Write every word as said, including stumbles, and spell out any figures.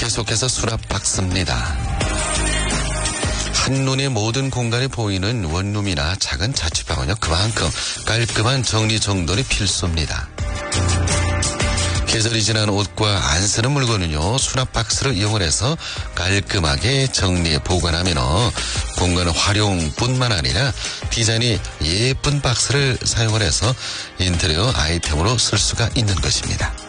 계속해서 수납 박스입니다. 한눈에 모든 공간이 보이는 원룸이나 작은 자취방은요, 그만큼 깔끔한 정리정돈이 필수입니다. 계절이 지난 옷과 안 쓰는 물건은요, 수납 박스를 이용을 해서 깔끔하게 정리해 보관하면 공간 활용뿐만 아니라 디자인이 예쁜 박스를 사용을 해서 인테리어 아이템으로 쓸 수가 있는 것입니다.